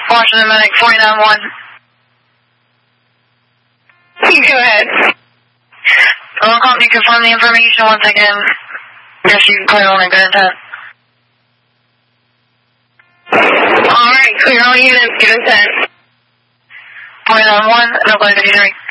Washington Medic 49-1. Go ahead. Well, call me, confirm the information once again. Yes, you can clear on a good intent. Alright, clear all units, good intent. 49-1, no place to